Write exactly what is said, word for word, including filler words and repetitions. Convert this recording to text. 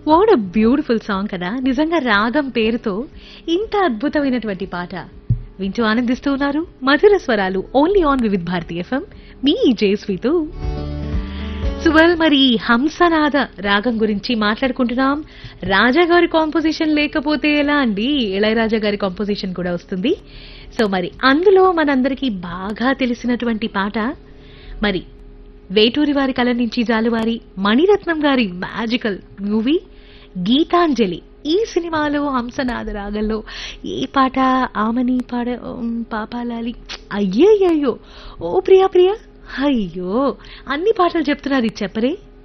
What a beautiful song కదా. నిజంగా రాగం పేరుతో ఇంత అద్భుతమైనటువంటి పాట వింటూ ఆనందిస్తూ ఉన్నారు మధుర స్వరాలు only on Vividh Bharati FM మీ జేస్వితో. సువల్ మరి హంసనాద రాగం గురించి మాట్లాడుకుంటున్నాం. రాజా గారి కాంపోజిషన్ లేకపోతే ఎలా అండి, ఇళయరాజా గారి కాంపోజిషన్ కూడా వస్తుంది. సో మరి అందులో మనందరికీ బాగా తెలిసినటువంటి పాట మరి వేటూరి వారి కళ నుంచి జాలువారి మణిరత్నం గారి మ్యాజికల్ మూవీ గీతాంజలి. ఈ సినిమాలో హంసనాద రాగంలో ఏ పాట ఆమని పాడ ఉమ్, పాపాలాలి అయ్యయ్యో ఓ ప్రియా ప్రియా అయ్యో అన్ని పాటలు చెప్తున్నారు, ఇది చెప్పరే.